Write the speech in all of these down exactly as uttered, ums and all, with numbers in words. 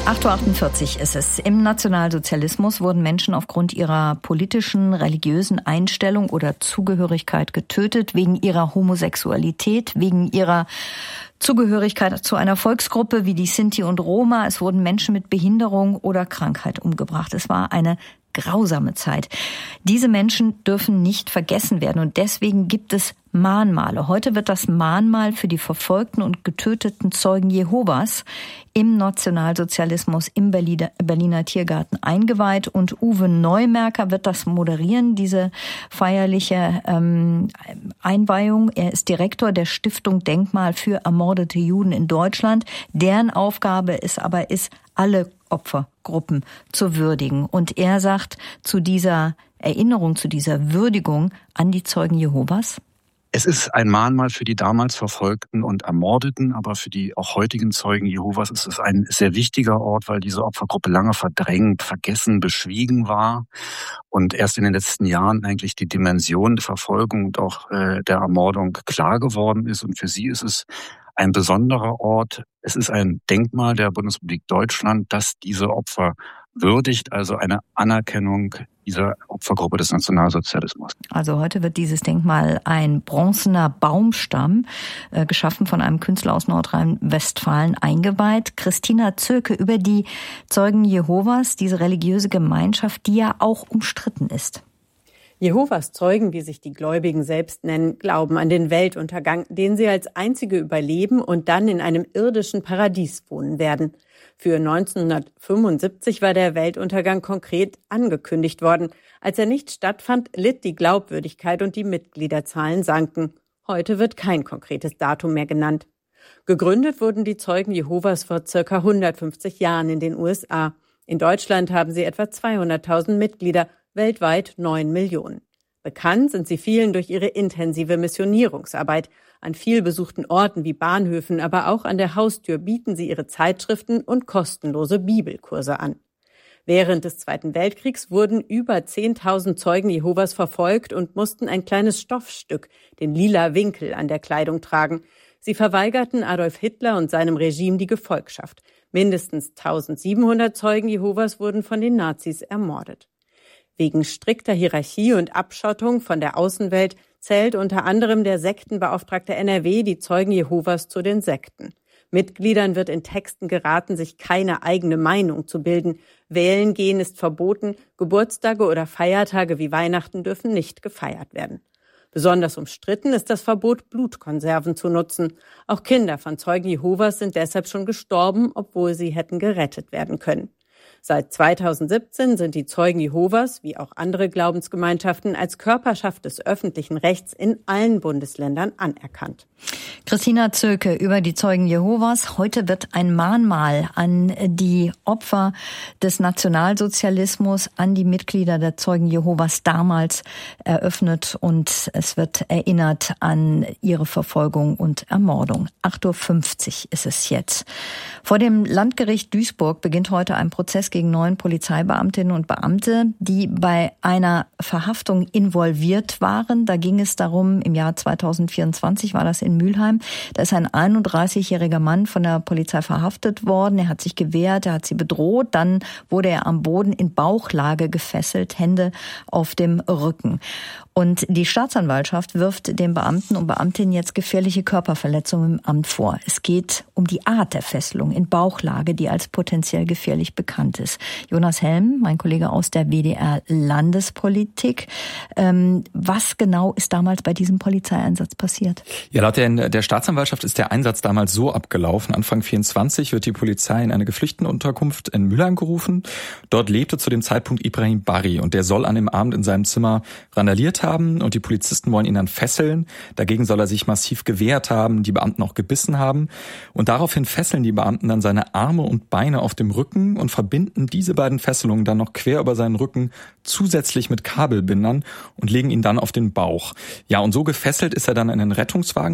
acht Uhr achtundvierzig ist es. Im Nationalsozialismus wurden Menschen aufgrund ihrer politischen, religiösen Einstellung oder Zugehörigkeit getötet, wegen ihrer Homosexualität, wegen ihrer Zugehörigkeit zu einer Volksgruppe wie die Sinti und Roma. Es wurden Menschen mit Behinderung oder Krankheit umgebracht. Es war eine grausame Zeit. Diese Menschen dürfen nicht vergessen werden und deswegen gibt es Mahnmale. Heute wird das Mahnmal für die verfolgten und getöteten Zeugen Jehovas im Nationalsozialismus im Berliner, Berliner Tiergarten eingeweiht und Uwe Neumerker wird das moderieren, diese feierliche ähm, Einweihung. Er ist Direktor der Stiftung Denkmal für ermordete Juden in Deutschland. Deren Aufgabe ist aber, ist alle Opfergruppen zu würdigen. Und er sagt zu dieser Erinnerung, zu dieser Würdigung an die Zeugen Jehovas: Es ist ein Mahnmal für die damals Verfolgten und Ermordeten, aber für die auch heutigen Zeugen Jehovas ist es ein sehr wichtiger Ort, weil diese Opfergruppe lange verdrängt, vergessen, beschwiegen war und erst in den letzten Jahren eigentlich die Dimension der Verfolgung und auch äh, der Ermordung klar geworden ist. Und für sie ist es ein besonderer Ort. Es ist ein Denkmal der Bundesrepublik Deutschland, das diese Opfer würdigt, also eine Anerkennung dieser Opfergruppe des Nationalsozialismus. Also heute wird dieses Denkmal ein bronzener Baumstamm, äh, geschaffen von einem Künstler aus Nordrhein-Westfalen, eingeweiht. Christina Zöke über die Zeugen Jehovas, diese religiöse Gemeinschaft, die ja auch umstritten ist. Jehovas Zeugen, wie sich die Gläubigen selbst nennen, glauben an den Weltuntergang, den sie als einzige überleben und dann in einem irdischen Paradies wohnen werden. Für neunzehnhundertfünfundsiebzig war der Weltuntergang konkret angekündigt worden. Als er nicht stattfand, litt die Glaubwürdigkeit und die Mitgliederzahlen sanken. Heute wird kein konkretes Datum mehr genannt. Gegründet wurden die Zeugen Jehovas vor circa hundertfünfzig Jahren in den U S A. In Deutschland haben sie etwa zweihunderttausend Mitglieder, weltweit neun Millionen. Bekannt sind sie vielen durch ihre intensive Missionierungsarbeit. An viel besuchten Orten wie Bahnhöfen, aber auch an der Haustür bieten sie ihre Zeitschriften und kostenlose Bibelkurse an. Während des Zweiten Weltkriegs wurden über zehntausend Zeugen Jehovas verfolgt und mussten ein kleines Stoffstück, den lila Winkel, an der Kleidung tragen. Sie verweigerten Adolf Hitler und seinem Regime die Gefolgschaft. Mindestens eintausendsiebenhundert Zeugen Jehovas wurden von den Nazis ermordet. Wegen strikter Hierarchie und Abschottung von der Außenwelt zählt unter anderem der Sektenbeauftragte N R W die Zeugen Jehovas zu den Sekten. Mitgliedern wird in Texten geraten, sich keine eigene Meinung zu bilden. Wählen gehen ist verboten, Geburtstage oder Feiertage wie Weihnachten dürfen nicht gefeiert werden. Besonders umstritten ist das Verbot, Blutkonserven zu nutzen. Auch Kinder von Zeugen Jehovas sind deshalb schon gestorben, obwohl sie hätten gerettet werden können. Seit zweitausendsiebzehn sind die Zeugen Jehovas, wie auch andere Glaubensgemeinschaften, als Körperschaft des öffentlichen Rechts in allen Bundesländern anerkannt. Christina Zöke über die Zeugen Jehovas. Heute wird ein Mahnmal an die Opfer des Nationalsozialismus, an die Mitglieder der Zeugen Jehovas damals eröffnet und es wird erinnert an ihre Verfolgung und Ermordung. acht Uhr fünfzig ist es jetzt. Vor dem Landgericht Duisburg beginnt heute ein Prozess gegen neun Polizeibeamtinnen und Beamte, die bei einer Verhaftung involviert waren. Da ging es darum, im Jahr zweitausendvierundzwanzig war das in Mülheim. Da ist ein einunddreißigjähriger Mann von der Polizei verhaftet worden. Er hat sich gewehrt, er hat sie bedroht. Dann wurde er am Boden in Bauchlage gefesselt, Hände auf dem Rücken. Und die Staatsanwaltschaft wirft den Beamten und Beamtinnen jetzt gefährliche Körperverletzungen im Amt vor. Es geht um die Art der Fesselung in Bauchlage, die als potenziell gefährlich bekannt ist. Jonas Helm, mein Kollege aus der W D R Landespolitik. Ähm, was genau ist damals bei diesem Polizeieinsatz passiert? Ja, laut der, der Staatsanwaltschaft ist der Einsatz damals so abgelaufen. Anfang vierundzwanzig wird die Polizei in eine Geflüchtetenunterkunft in Mülheim gerufen. Dort lebte zu dem Zeitpunkt Ibrahim Barry und der soll an dem Abend in seinem Zimmer randaliert haben und die Polizisten wollen ihn dann fesseln. Dagegen soll er sich massiv gewehrt haben, die Beamten auch gebissen haben. Und daraufhin fesseln die Beamten dann seine Arme und Beine auf dem Rücken und verbinden diese beiden Fesselungen dann noch quer über seinen Rücken zusätzlich mit Kabelbindern und legen ihn dann auf den Bauch. Ja, und so gefesselt ist er dann in einen Rettungswagen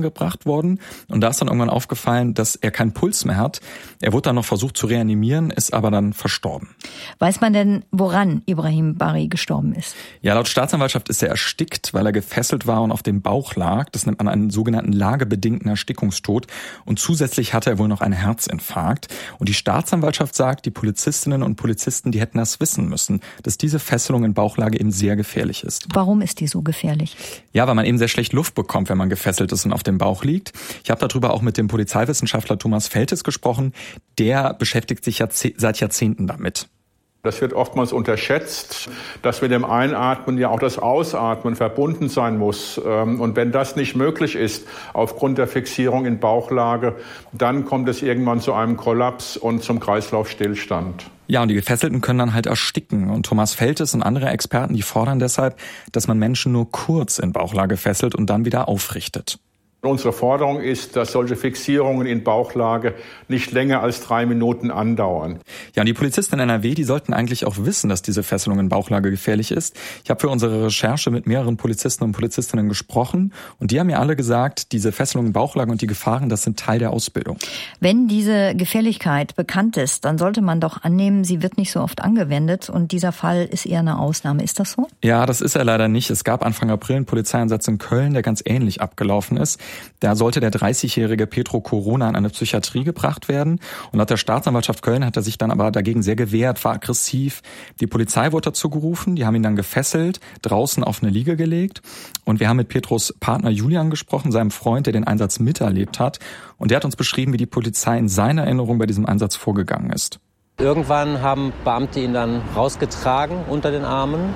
gebracht worden. Und da ist dann irgendwann aufgefallen, dass er keinen Puls mehr hat. Er wurde dann noch versucht zu reanimieren, ist aber dann verstorben. Weiß man denn, woran Ibrahim Bari gestorben ist? Ja, laut Staatsanwaltschaft ist er erstickt, weil er gefesselt war und auf dem Bauch lag. Das nennt man einen sogenannten lagebedingten Erstickungstod. Und zusätzlich hatte er wohl noch einen Herzinfarkt. Und die Staatsanwaltschaft sagt, die Polizistinnen und Polizisten, die hätten das wissen müssen, dass diese Fesselung in Bauchlage eben sehr gefährlich ist. Warum ist die so gefährlich? Ja, weil man eben sehr schlecht Luft bekommt, wenn man gefesselt ist und auf dem Bauch liegt. Ich habe darüber auch mit dem Polizeiwissenschaftler Thomas Feltes gesprochen. Der beschäftigt sich Jahrzeh- seit Jahrzehnten damit. Das wird oftmals unterschätzt, dass mit dem Einatmen ja auch das Ausatmen verbunden sein muss. Und wenn das nicht möglich ist, aufgrund der Fixierung in Bauchlage, dann kommt es irgendwann zu einem Kollaps und zum Kreislaufstillstand. Ja, und die Gefesselten können dann halt ersticken. Und Thomas Feltes und andere Experten, die fordern deshalb, dass man Menschen nur kurz in Bauchlage fesselt und dann wieder aufrichtet. Unsere Forderung ist, dass solche Fixierungen in Bauchlage nicht länger als drei Minuten andauern. Ja, und die Polizisten in N R W, die sollten eigentlich auch wissen, dass diese Fesselung in Bauchlage gefährlich ist. Ich habe für unsere Recherche mit mehreren Polizisten und Polizistinnen gesprochen und die haben mir alle gesagt, diese Fesselung in Bauchlage und die Gefahren, das sind Teil der Ausbildung. Wenn diese Gefährlichkeit bekannt ist, dann sollte man doch annehmen, sie wird nicht so oft angewendet und dieser Fall ist eher eine Ausnahme. Ist das so? Ja, das ist er leider nicht. Es gab Anfang April einen Polizeieinsatz in Köln, der ganz ähnlich abgelaufen ist. Da sollte der dreißigjährige Petro Corona in eine Psychiatrie gebracht werden. Und laut der Staatsanwaltschaft Köln hat er sich dann aber dagegen sehr gewehrt, war aggressiv. Die Polizei wurde dazu gerufen, die haben ihn dann gefesselt, draußen auf eine Liege gelegt. Und wir haben mit Petros Partner Julian gesprochen, seinem Freund, der den Einsatz miterlebt hat. Und der hat uns beschrieben, wie die Polizei in seiner Erinnerung bei diesem Einsatz vorgegangen ist. Irgendwann haben Beamte ihn dann rausgetragen unter den Armen,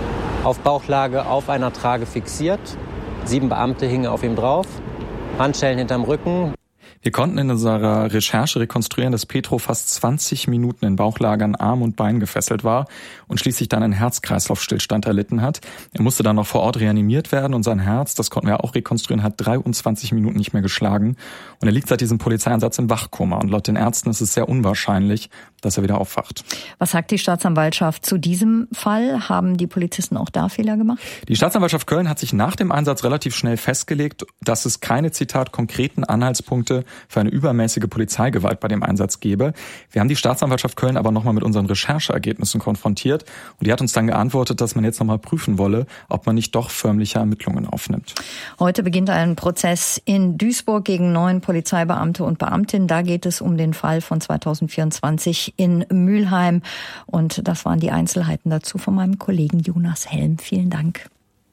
auf Bauchlage auf einer Trage fixiert. Sieben Beamte hingen auf ihm drauf. Handschellen hinterm Rücken. Wir konnten in unserer Recherche rekonstruieren, dass Petro fast zwanzig Minuten in Bauchlage an Arm und Bein gefesselt war und schließlich dann einen Herz-Kreislauf-Stillstand erlitten hat. Er musste dann noch vor Ort reanimiert werden und sein Herz, das konnten wir auch rekonstruieren, hat dreiundzwanzig Minuten nicht mehr geschlagen. Und er liegt seit diesem Polizeieinsatz im Wachkoma und laut den Ärzten ist es sehr unwahrscheinlich, dass er wieder aufwacht. Was sagt die Staatsanwaltschaft zu diesem Fall? Haben die Polizisten auch da Fehler gemacht? Die Staatsanwaltschaft Köln hat sich nach dem Einsatz relativ schnell festgelegt, dass es keine, Zitat, konkreten Anhaltspunkte für eine übermäßige Polizeigewalt bei dem Einsatz gebe. Wir haben die Staatsanwaltschaft Köln aber nochmal mit unseren Rechercheergebnissen konfrontiert und die hat uns dann geantwortet, dass man jetzt nochmal prüfen wolle, ob man nicht doch förmliche Ermittlungen aufnimmt. Heute beginnt ein Prozess in Duisburg gegen neun Polizeibeamte und Beamtinnen. Da geht es um den Fall von zweitausendvierundzwanzig in Mülheim und das waren die Einzelheiten dazu von meinem Kollegen Jonas Helm. Vielen Dank.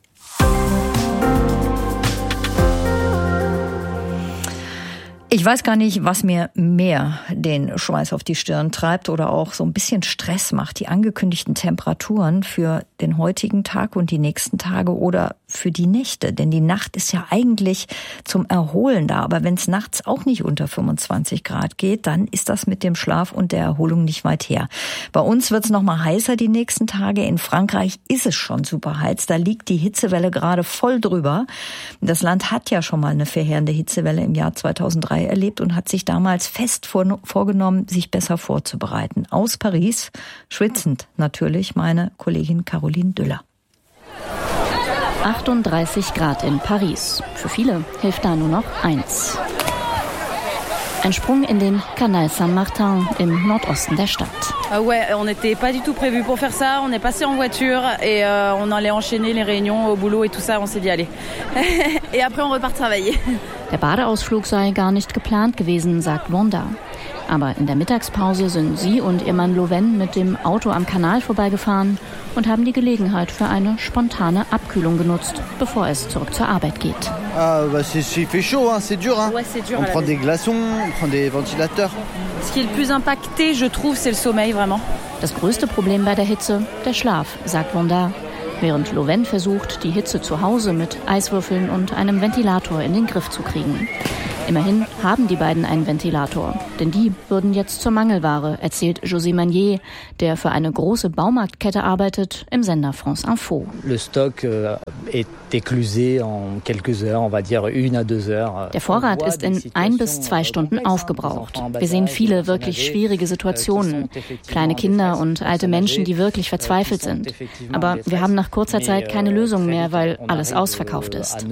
Ich weiß gar nicht, was mir mehr den Schweiß auf die Stirn treibt oder auch so ein bisschen Stress macht. Die angekündigten Temperaturen für den heutigen Tag und die nächsten Tage oder für die Nächte. Denn die Nacht ist ja eigentlich zum Erholen da. Aber wenn es nachts auch nicht unter fünfundzwanzig Grad geht, dann ist das mit dem Schlaf und der Erholung nicht weit her. Bei uns wird es noch mal heißer die nächsten Tage. In Frankreich ist es schon super heiß. Da liegt die Hitzewelle gerade voll drüber. Das Land hat ja schon mal eine verheerende Hitzewelle im Jahr zweitausenddrei erlebt und hat sich damals fest vor, vorgenommen, sich besser vorzubereiten. Aus Paris, schwitzend natürlich, meine Kollegin Caroline Düller. achtunddreißig Grad in Paris. Für viele hilft da nur noch eins. Ein Sprung in den Canal Saint-Martin im Nordosten der Stadt. Ouais, on n'était pas du tout prévu pour faire ça. On est passé en voiture et euh, on allait enchaîner les réunions au boulot et tout ça. On s'est dit allez. Et après on repart travailler. Der Badeausflug sei gar nicht geplant gewesen, sagt Wanda. Aber in der Mittagspause sind sie und ihr Mann Loven mit dem Auto am Kanal vorbeigefahren und haben die Gelegenheit für eine spontane Abkühlung genutzt, bevor es zurück zur Arbeit geht. Ah, bah c'est, il fait chaud, hein, c'est dur, hein. Ouais, c'est dur. On prend des glaçons, on prend des ventilateurs. Ce qui est le plus impacté, je trouve, c'est le sommeil, vraiment. Das größte Problem bei der Hitze, der Schlaf, sagt Wanda. Während Loven versucht, die Hitze zu Hause mit Eiswürfeln und einem Ventilator in den Griff zu kriegen. Immerhin haben die beiden einen Ventilator, denn die würden jetzt zur Mangelware, erzählt José Magnier, der für eine große Baumarktkette arbeitet, im Sender France Info. Le stock est éclusé en quelques heures, on va dire une à deux heures. Der Vorrat ist in ein bis zwei Stunden aufgebraucht. Wir sehen viele wirklich schwierige Situationen, kleine Kinder und alte Menschen, die wirklich verzweifelt sind. Aber wir haben nach kurzer Zeit keine Lösung mehr, weil alles ausverkauft ist.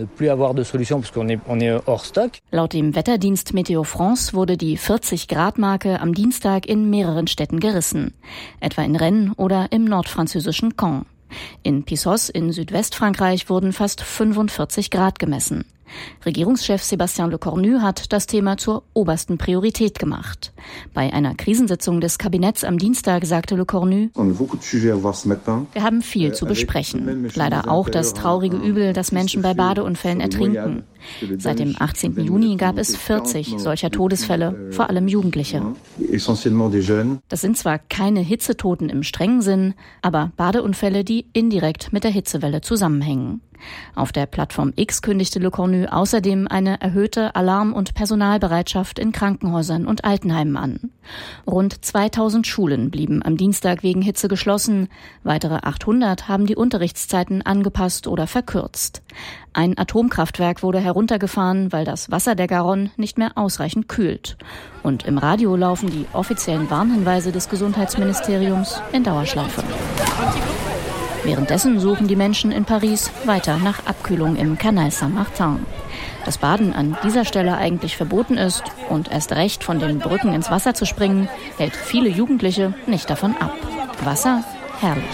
Laut dem Wetterdienst Météo France wurde die vierzig-Grad-Marke am Dienstag in mehreren Städten gerissen, etwa in Rennes oder im nordfranzösischen Caen. In Pissos in Südwestfrankreich wurden fast fünfundvierzig Grad gemessen. Regierungschef Sébastien Lecornu hat das Thema zur obersten Priorität gemacht. Bei einer Krisensitzung des Kabinetts am Dienstag sagte Lecornu: Wir haben viel zu besprechen. Leider auch das traurige Übel, dass Menschen bei Badeunfällen ertrinken. Seit dem achtzehnten Juni gab es vierzig solcher Todesfälle, vor allem Jugendliche. Das sind zwar keine Hitzetoten im strengen Sinn, aber Badeunfälle, die indirekt mit der Hitzewelle zusammenhängen. Auf der Plattform X kündigte Lecornu außerdem eine erhöhte Alarm- und Personalbereitschaft in Krankenhäusern und Altenheimen an. Rund zweitausend Schulen blieben am Dienstag wegen Hitze geschlossen. Weitere achthundert haben die Unterrichtszeiten angepasst oder verkürzt. Ein Atomkraftwerk wurde heruntergefahren, weil das Wasser der Garonne nicht mehr ausreichend kühlt. Und im Radio laufen die offiziellen Warnhinweise des Gesundheitsministeriums in Dauerschleife. Währenddessen suchen die Menschen in Paris weiter nach Abkühlung im Canal Saint-Martin. Dass Baden an dieser Stelle eigentlich verboten ist und erst recht von den Brücken ins Wasser zu springen, hält viele Jugendliche nicht davon ab. Wasser? Herrlich.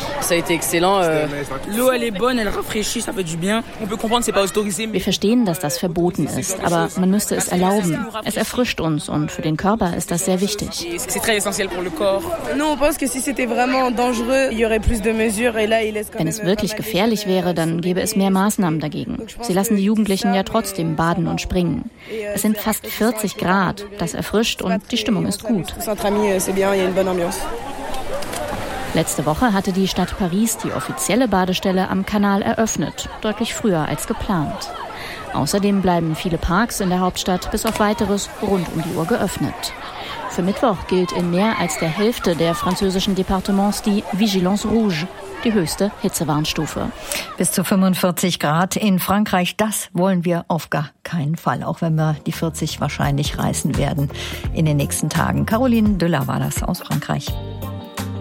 Wir verstehen, dass das verboten ist, aber man müsste es erlauben. Es erfrischt uns und für den Körper ist das sehr wichtig. Wenn es wirklich gefährlich wäre, dann gäbe es mehr Maßnahmen dagegen. Sie lassen die Jugendlichen ja trotzdem baden und springen. Es sind fast vierzig Grad, das erfrischt und die Stimmung ist gut. Letzte Woche hatte die Stadt Paris die offizielle Badestelle am Kanal eröffnet, deutlich früher als geplant. Außerdem bleiben viele Parks in der Hauptstadt bis auf Weiteres rund um die Uhr geöffnet. Für Mittwoch gilt in mehr als der Hälfte der französischen Departements die Vigilance Rouge, die höchste Hitzewarnstufe. Bis zu fünfundvierzig Grad in Frankreich, das wollen wir auf gar keinen Fall, auch wenn wir die vierzig wahrscheinlich reißen werden in den nächsten Tagen. Caroline Düller war das aus Frankreich.